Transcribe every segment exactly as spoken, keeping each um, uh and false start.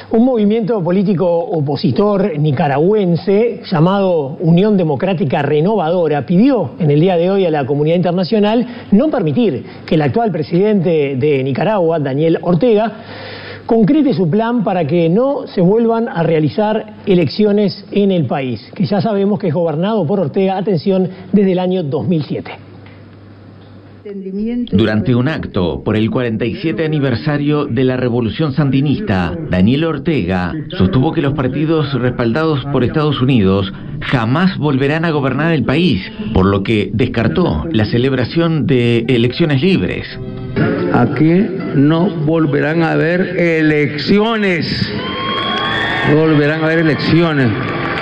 Un movimiento político opositor nicaragüense llamado Unión Democrática Renovadora pidió en el día de hoy a la comunidad internacional no permitir que el actual presidente de Nicaragua, Daniel Ortega, concrete su plan para que no se vuelvan a realizar elecciones en el país, que ya sabemos que es gobernado por Ortega, atención, desde el año dos mil siete. Durante un acto por el cuarenta y siete aniversario de la Revolución Sandinista, Daniel Ortega sostuvo que los partidos respaldados por Estados Unidos jamás volverán a gobernar el país, por lo que descartó la celebración de elecciones libres. Aquí no volverán a haber elecciones, no volverán a haber elecciones,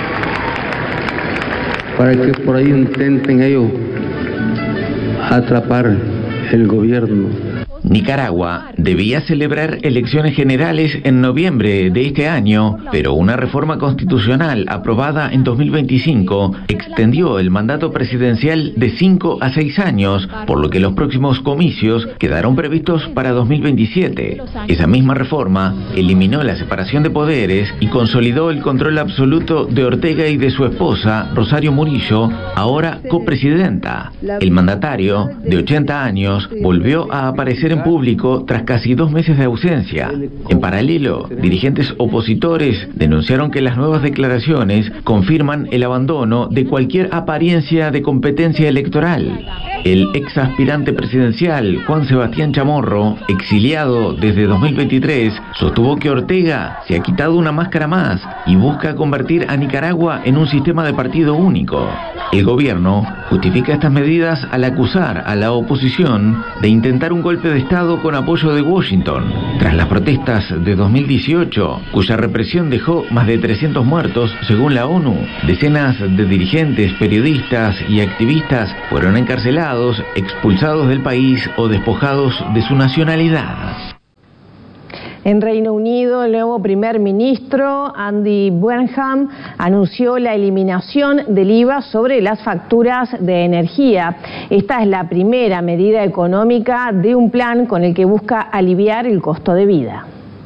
para que por ahí intenten ellos atrapar el gobierno. Nicaragua debía celebrar elecciones generales en noviembre de este año, pero una reforma constitucional aprobada en dos mil veinticinco extendió el mandato presidencial de cinco a seis años, por lo que los próximos comicios quedaron previstos para dos mil veintisiete. Esa misma reforma eliminó la separación de poderes y consolidó el control absoluto de Ortega y de su esposa, Rosario Murillo, ahora copresidenta. El mandatario, de ochenta años, volvió a aparecer en público tras casi dos meses de ausencia. En paralelo, dirigentes opositores denunciaron que las nuevas declaraciones confirman el abandono de cualquier apariencia de competencia electoral. El ex aspirante presidencial Juan Sebastián Chamorro, exiliado desde dos mil veintitrés, sostuvo que Ortega se ha quitado una máscara más y busca convertir a Nicaragua en un sistema de partido único. El gobierno justifica estas medidas al acusar a la oposición de intentar un golpe de Estado con apoyo de Washington. Tras las protestas de dos mil dieciocho, cuya represión dejó más de trescientos muertos, según la ONU, decenas de dirigentes, periodistas y activistas fueron encarcelados, expulsados del país o despojados de su nacionalidad. En Reino Unido, el nuevo primer ministro, Andy Burnham, anunció la eliminación del I V A sobre las facturas de energía. Esta es la primera medida económica de un plan con el que busca aliviar el costo de vida.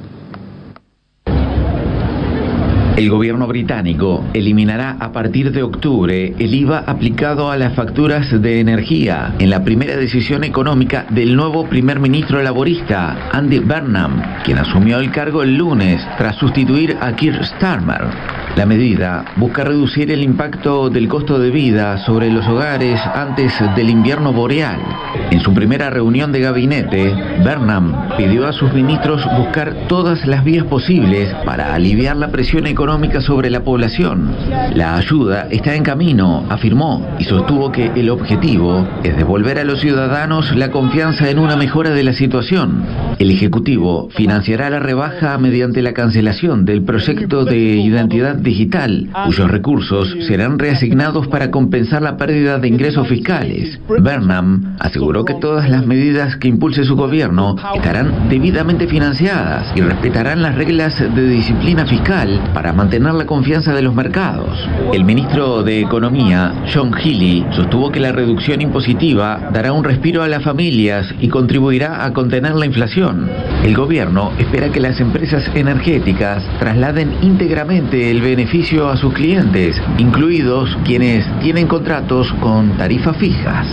El gobierno británico eliminará a partir de octubre el I V A aplicado a las facturas de energía, en la primera decisión económica del nuevo primer ministro laborista, Andy Burnham, quien asumió el cargo el lunes tras sustituir a Keir Starmer. La medida busca reducir el impacto del costo de vida sobre los hogares antes del invierno boreal. En su primera reunión de gabinete, Burnham pidió a sus ministros buscar todas las vías posibles para aliviar la presión económica sobre la población. La ayuda está en camino, afirmó, y sostuvo que el objetivo es devolver a los ciudadanos la confianza en una mejora de la situación. El Ejecutivo financiará la rebaja mediante la cancelación del proyecto de identidad digital, cuyos recursos serán reasignados para compensar la pérdida de ingresos fiscales. Burnham aseguró que todas las medidas que impulse su gobierno estarán debidamente financiadas y respetarán las reglas de disciplina fiscal para mantener la confianza de los mercados. El ministro de Economía, John Healey, sostuvo que la reducción impositiva dará un respiro a las familias y contribuirá a contener la inflación. El gobierno espera que las empresas energéticas trasladen íntegramente el beneficio a sus clientes, incluidos quienes tienen contratos con tarifas fijas.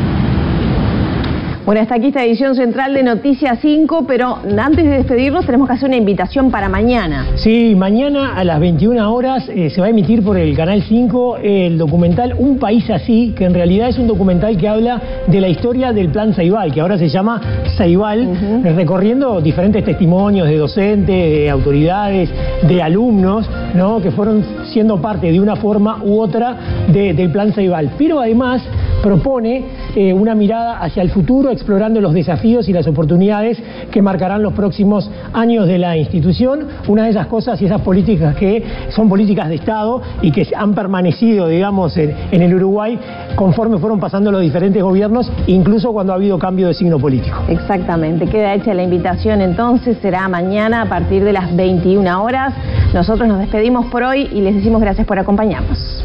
Bueno, hasta aquí esta edición central de Noticias cinco, pero antes de despedirnos tenemos que hacer una invitación para mañana. Sí, mañana a las veintiuna horas eh, se va a emitir por el Canal cinco el documental Un País Así, que en realidad es un documental que habla de la historia del Plan Ceibal, que ahora se llama Ceibal, uh-huh. recorriendo diferentes testimonios de docentes, de autoridades, de alumnos, ¿no?, que fueron siendo parte de una forma u otra de, del Plan Ceibal. Pero además propone eh, una mirada hacia el futuro, explorando los desafíos y las oportunidades que marcarán los próximos años de la institución. Una de esas cosas y esas políticas que son políticas de Estado y que han permanecido, digamos, en, en el Uruguay conforme fueron pasando los diferentes gobiernos, incluso cuando ha habido cambio de signo político. Exactamente, queda hecha la invitación entonces, será mañana a partir de las veintiuna horas. Nosotros nos despedimos por hoy y les decimos gracias por acompañarnos.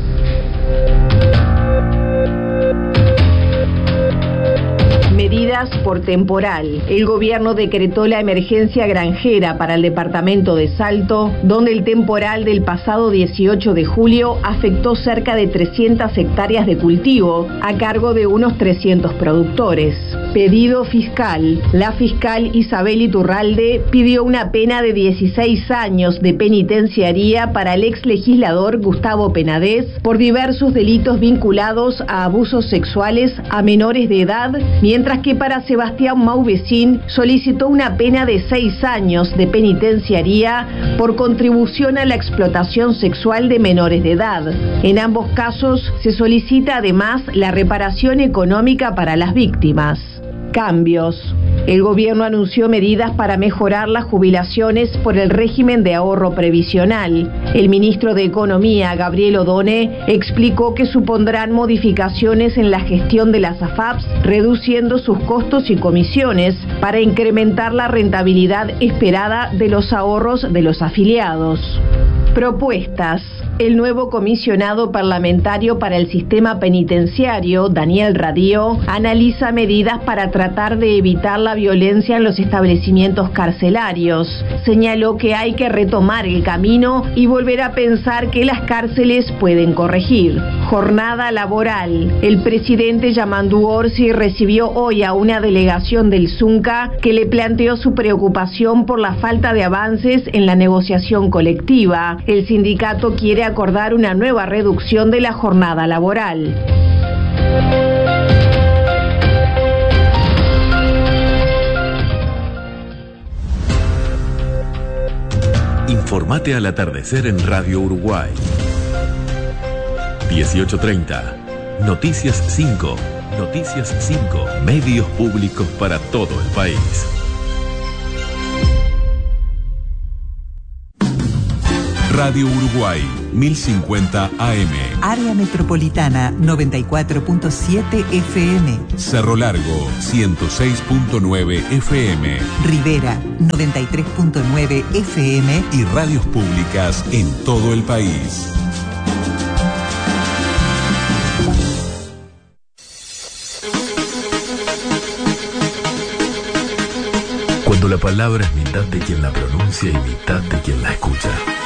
medidas por temporal. El gobierno decretó la emergencia granjera para el departamento de Salto, donde el temporal del pasado dieciocho de julio afectó cerca de trescientas hectáreas de cultivo a cargo de unos trescientos productores. Pedido fiscal. La fiscal Isabel Iturralde pidió una pena de dieciséis años de penitenciaría para el ex legislador Gustavo Penades por diversos delitos vinculados a abusos sexuales a menores de edad, mientras que para Sebastián Mauvecín solicitó una pena de seis años de penitenciaría por contribución a la explotación sexual de menores de edad. En ambos casos se solicita además la reparación económica para las víctimas. Cambios. El gobierno anunció medidas para mejorar las jubilaciones por el régimen de ahorro previsional. El ministro de Economía, Gabriel Odone, explicó que supondrán modificaciones en la gestión de las A F A Ps, reduciendo sus costos y comisiones para incrementar la rentabilidad esperada de los ahorros de los afiliados. Propuestas. El nuevo comisionado parlamentario para el sistema penitenciario, Daniel Radío, analiza medidas para tratar de evitar la violencia en los establecimientos carcelarios. Señaló que hay que retomar el camino y volver a pensar que las cárceles pueden corregir. Jornada laboral. El presidente Yamandu Orsi recibió hoy a una delegación del Zunca que le planteó su preocupación por la falta de avances en la negociación colectiva. El sindicato quiere acordar una nueva reducción de la jornada laboral. Informate al atardecer en Radio Uruguay. dieciocho treinta. Noticias cinco. Noticias cinco. Medios públicos para todo el país. Radio Uruguay, mil cincuenta A M. Área Metropolitana, noventa y cuatro punto siete F M. Cerro Largo, ciento seis punto nueve F M. Rivera, noventa y tres punto nueve F M. Y radios públicas en todo el país. Cuando la palabra es mitad de quien la pronuncia y mitad de quien la escucha.